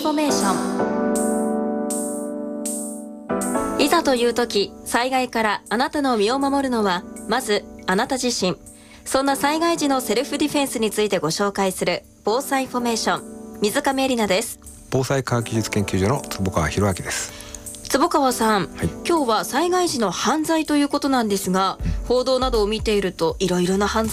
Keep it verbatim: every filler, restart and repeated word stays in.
フォメーション。いざという時、災害からあなたの身を守るのはまずあなた自身。そんな災害時のセルフディフェンスについてご紹介する防災フォメーション、水上絵里奈です。 防災科学技術研究所の坪川博明です。 坪川さん、 はい、 今日は災害時の犯罪ということなんですが、報道などを見ているといろいろな犯罪